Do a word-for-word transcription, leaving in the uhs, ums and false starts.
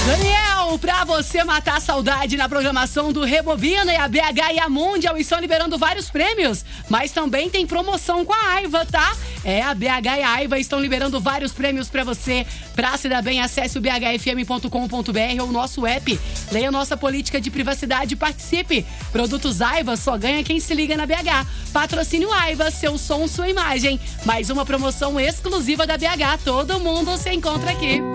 Daniel, pra você matar a saudade na programação do Rebobina, e a B H e a Mundial estão liberando vários prêmios, mas também tem promoção com a Aiva, tá? É, a B H e a Aiva estão liberando vários prêmios pra você. Pra se dar bem, acesse o b h f m ponto com ponto b r ou o nosso app. Leia nossa política de privacidade e participe. Produtos Aiva só ganha quem se liga na B H. Patrocínio Aiva, seu som, sua imagem. Mais uma promoção exclusiva da B H. Todo mundo se encontra aqui.